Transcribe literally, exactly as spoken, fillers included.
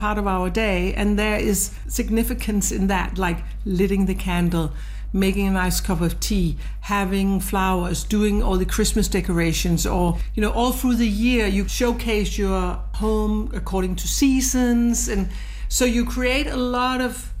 part of our day, and there is significance in that, like lighting the candle, making a nice cup of tea, having flowers, doing all the Christmas decorations, or, you know, all through the year you showcase your home according to seasons. And so you create a lot of